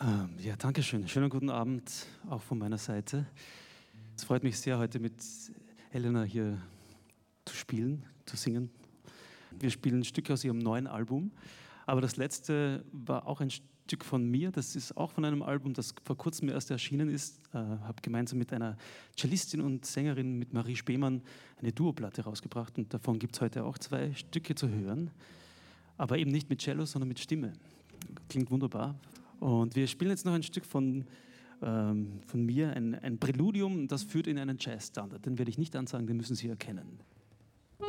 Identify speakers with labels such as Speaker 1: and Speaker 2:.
Speaker 1: Ja, danke schön. Schönen guten Abend auch von meiner Seite. Es freut mich sehr, heute mit Elena hier zu spielen, zu singen. Wir spielen ein Stück aus ihrem neuen Album, aber das letzte war auch ein Stück von mir. Das ist auch von einem Album, das vor kurzem erst erschienen ist. Habe gemeinsam mit einer Cellistin und Sängerin, mit Marie Spemann, eine Duoplatte rausgebracht und davon gibt es heute auch 2 Stücke zu hören, aber eben nicht mit Cello, sondern mit Stimme. Klingt wunderbar. Und wir spielen jetzt noch ein Stück von mir, ein Präludium, das führt in einen Jazzstandard. Den werde ich nicht ansagen, den müssen Sie erkennen.